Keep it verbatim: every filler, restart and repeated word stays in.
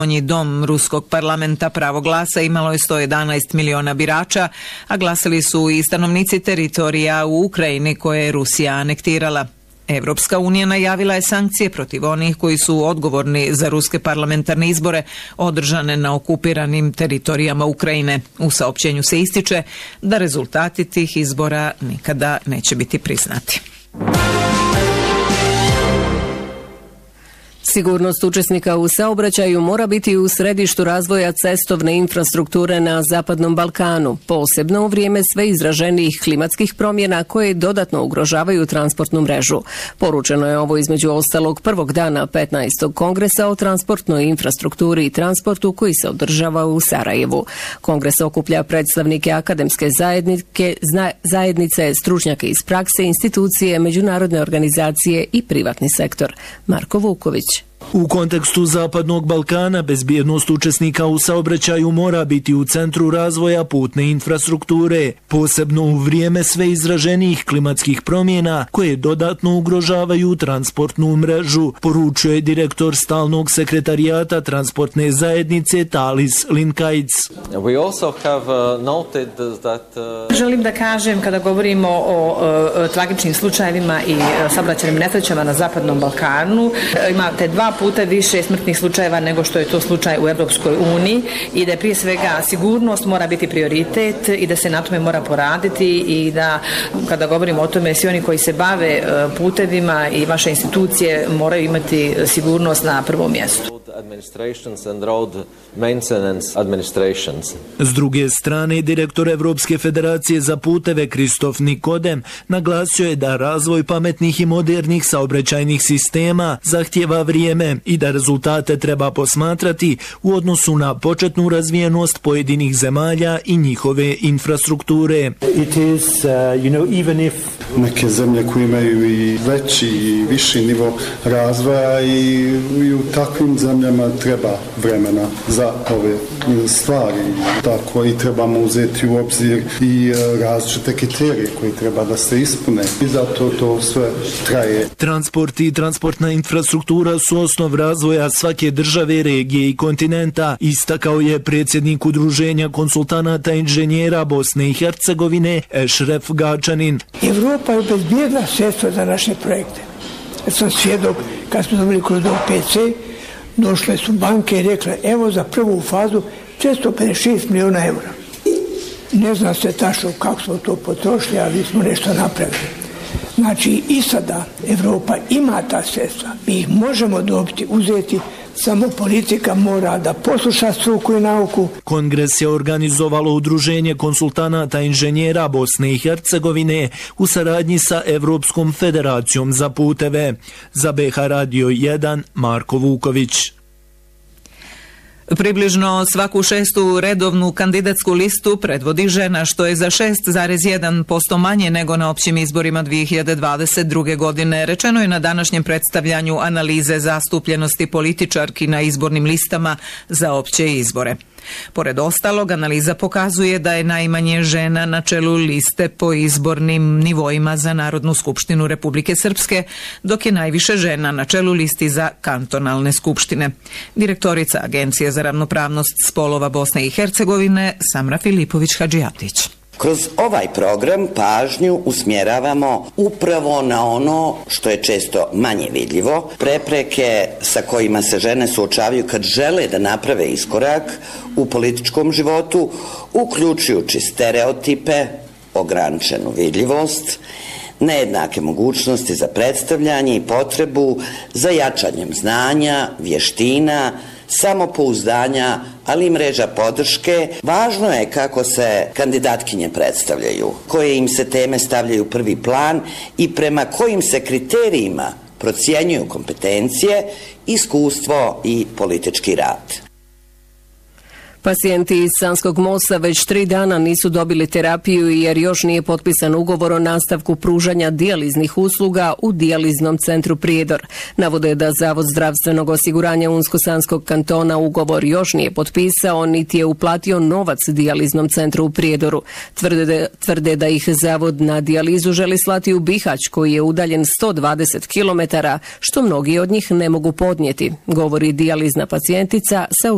Donji dom ruskog parlamenta pravo glasa imalo je sto jedanaest miliona birača, a glasali su i stanovnici teritorija u Ukrajini koje je Rusija anektirala. Evropska unija najavila je sankcije protiv onih koji su odgovorni za ruske parlamentarne izbore održane na okupiranim teritorijama Ukrajine. U saopćenju se ističe da rezultati tih izbora nikada neće biti priznati. Sigurnost učesnika u saobraćaju mora biti u središtu razvoja cestovne infrastrukture na Zapadnom Balkanu, posebno u vrijeme sve izraženijih klimatskih promjena koje dodatno ugrožavaju transportnu mrežu. Poručeno je ovo između ostalog prvog dana petnaestog kongresa o transportnoj infrastrukturi i transportu koji se održava u Sarajevu. Kongres okuplja predstavnike akademske zajednice, zajednice, stručnjake iz prakse, institucije, međunarodne organizacije i privatni sektor. Marko Vuković. U kontekstu Zapadnog Balkana bezbjednost učesnika u saobraćaju mora biti u centru razvoja putne infrastrukture, posebno u vrijeme sve izraženijih klimatskih promjena koje dodatno ugrožavaju transportnu mrežu, poručuje direktor stalnog sekretarijata transportne zajednice Talis Linkajc. Želim da kažem, kada govorimo o, o tragičnim slučajevima i saobraćajnim nesrećama na Zapadnom Balkanu, imate dva puta više smrtnih slučajeva nego što je to slučaj u Evropskoj uniji i da je prije svega sigurnost mora biti prioritet i da se na tome mora poraditi i da kada govorimo o tome svi oni koji se bave putevima i vaše institucije moraju imati sigurnost na prvom mjestu. S druge strane, direktor Evropske federacije za puteve Kristof Nikodem naglasio je da razvoj pametnih i modernih saobraćajnih sistema zahtijeva vrijeme i da rezultate treba posmatrati u odnosu na početnu razvijenost pojedinih zemalja i njihove infrastrukture. It is, uh, you know, even if neke zemlje koje imaju i veći i viši nivo razvoja i, i u takvim zemljama treba vremena za ove stvari. Tako i trebamo uzeti u obzir i različite kriterije koji treba da se ispune i zato to sve traje. Transport i transportna infrastruktura su osnov razvoja svake države, regije i kontinenta, istakao je predsjednik Udruženja konsultanata inženjera Bosne i Hercegovine Ešref Gačanin. Evropa je obezbijedila sredstva za naše projekte. Ja sam svjedok, kad smo dobili koridor P C, došle su banke i rekle, evo za prvu fazu četiristo pedeset šest miliona eura. Ne znam se tačno kako smo to potrošili, ali smo nešto napravili. Znači i sada Evropa ima ta sredstva, mi ih možemo dobiti, uzeti, samo politika mora da posluša struku i nauku. Kongres je organizovalo Udruženje konsultanata inženjera Bosne i Hercegovine u saradnji sa Evropskom federacijom za puteve. Za B H Radio jedan, Marko Vuković. Približno svaku šestu redovnu kandidatsku listu predvodi žena, što je za šest zarez jedan posto manje nego na općim izborima dvije hiljade dvadeset druge. godine. Rečeno je na današnjem predstavljanju analize zastupljenosti političarki na izbornim listama za opće izbore. Pored ostalog, analiza pokazuje da je najmanje žena na čelu liste po izbornim nivoima za Narodnu skupštinu Republike Srpske, dok je najviše žena na čelu listi za kantonalne skupštine. Direktorica Agencije za ravnopravnost spolova Bosne i Hercegovine Samra Filipović-Hadžijatić. Kroz ovaj program pažnju usmjeravamo upravo na ono što je često manje vidljivo, prepreke sa kojima se žene suočavaju kad žele da naprave iskorak u političkom životu, uključujući stereotipe, ograničenu vidljivost, nejednake mogućnosti za predstavljanje i potrebu za jačanjem znanja, vještina, samopouzdanja, ali i mreža podrške. Važno je kako se kandidatkinje predstavljaju, koje im se teme stavljaju u prvi plan i prema kojim se kriterijima procjenjuju kompetencije, iskustvo i politički rad. Pacijenti iz Sanskog mosta već tri dana nisu dobili terapiju jer još nije potpisan ugovor o nastavku pružanja dijaliznih usluga u dijaliznom centru Prijedor. Navode da Zavod zdravstvenog osiguranja Unsko-Sanskog kantona ugovor još nije potpisao, niti je uplatio novac dijaliznom centru u Prijedoru. Tvrde, tvrde da ih Zavod na dijalizu želi slati u Bihać, koji je udaljen sto dvadeset kilometara, što mnogi od njih ne mogu podnijeti, govori dijalizna pacijentica sa